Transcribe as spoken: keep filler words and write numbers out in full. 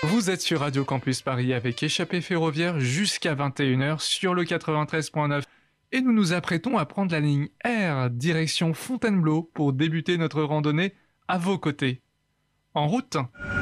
Vous êtes sur Radio Campus Paris avec Échappée ferroviaire jusqu'à vingt et une heures sur le quatre-vingt-treize point neuf. Et nous nous apprêtons à prendre la ligne R, direction Fontainebleau, pour débuter notre randonnée à vos côtés. En route!